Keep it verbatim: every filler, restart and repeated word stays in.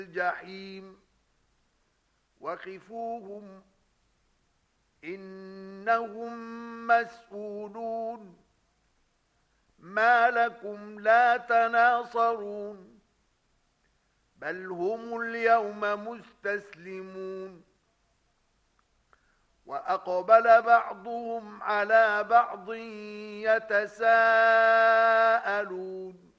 الجحيم وقفوهم إنهم مسؤولون ما لكم لا تناصرون بل هم اليوم مستسلمون وأقبل بعضهم على بعض يتساءلون